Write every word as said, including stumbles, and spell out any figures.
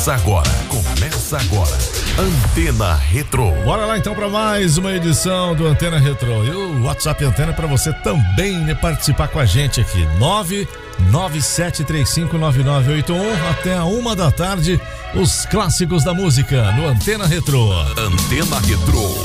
Começa agora, começa agora. Antena Retro. Bora lá então para mais uma edição do Antena Retro. E o WhatsApp Antena para você também, né, participar com a gente aqui. nove nove sete três cinco nove nove oito um até a uma da tarde. Os clássicos da música no Antena Retro. Antena Retro.